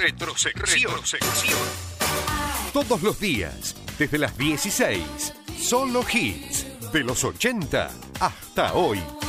Retrosección. Todos los días, desde las 16, solo hits de los 80 hasta hoy.